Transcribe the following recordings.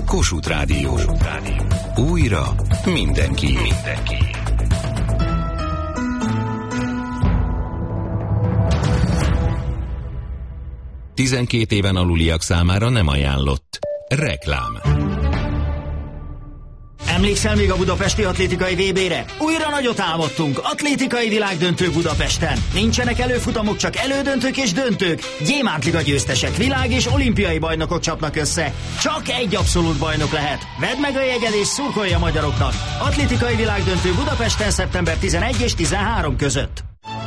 Kossuth Rádió. Újra mindenki. 12 éven aluliak számára nem ajánlott. Reklám. Emlékszel még a budapesti atlétikai VB-re? Újra nagyot álmodtunk. Atlétikai világdöntő Budapesten. Nincsenek előfutamok, csak elődöntők és döntők. Gyémántliga győztesek, világ és olimpiai bajnokok csapnak össze. Csak egy abszolút bajnok lehet. Vedd meg a jegyed és szurkolj a magyaroknak. Atlétikai világdöntő Budapesten szeptember 11 és 13 között.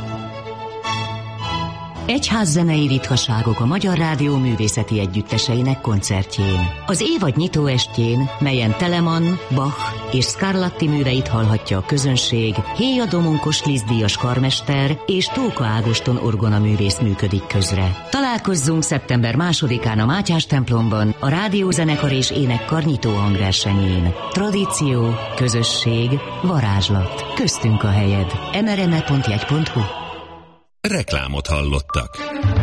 Egyházzenei ritkaságok a Magyar Rádió művészeti együtteseinek koncertjén. Az évad nyitó estjén, melyen Telemann, Bach és Scarlatti műveit hallhatja a közönség, Héja Domonkos Liszt-díjas karmester és Tóka Ágoston orgonaművész működik közre. Találkozzunk szeptember 2-án a Mátyás templomban a rádiózenekar és énekkar nyitó hangversenyén. Tradíció, közösség, varázslat. Köztünk a helyed. mrme.jegy.hu. Reklámot hallottak.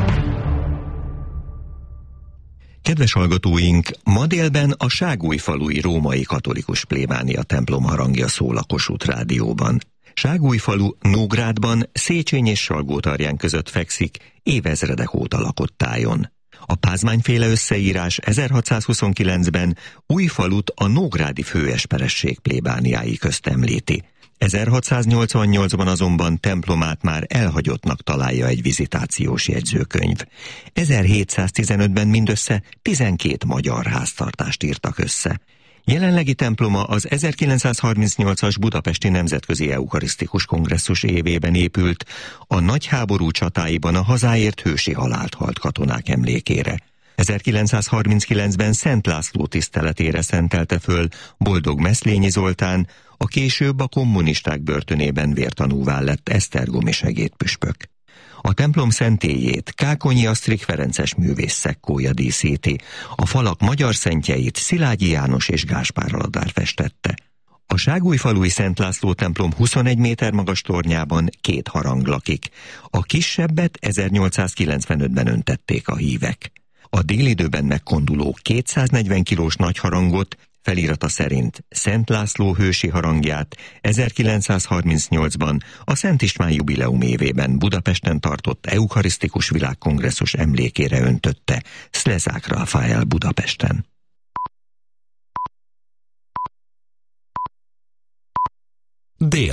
Kedves hallgatóink, ma délben a Ságújfalui római katolikus plébánia templom harangja szól a Kossuth Rádióban. Ságújfalu Nógrádban, Széchenyi és Salgótarján között fekszik, évezredek óta lakott tájon. A Pázmányféle összeírás 1629-ben Újfalut a nógrádi főesperesség plébániái közt említi. 1688-ban azonban templomát már elhagyottnak találja egy vizitációs jegyzőkönyv. 1715-ben mindössze 12 magyar háztartást írtak össze. Jelenlegi temploma az 1938-as Budapesti Nemzetközi Eukarisztikus Kongresszus évében épült, a nagy háború csatáiban a hazáért hősi halált halt katonák emlékére. 1939-ben Szent László tiszteletére szentelte föl Boldog Meszlényi Zoltán, a később a kommunisták börtönében vértanúvá lett esztergomi segédpüspök. A templom szentélyét Kákonyi Asztrik ferences művész szekkója díszíti, a falak magyar szentjeit Szilágyi János és Gáspár Aladár festette. A Ságújfalui Szent László templom 21 méter magas tornyában 2 harang lakik, a kisebbet 1895-ben öntették a hívek. A délidőben megkonduló 240 kilós nagy harangot, felirata szerint Szent László hősi harangját 1938-ban a Szent István jubileum évében Budapesten tartott eukarisztikus világkongresszus emlékére öntötte Szlezák Rafael Budapesten. Dél.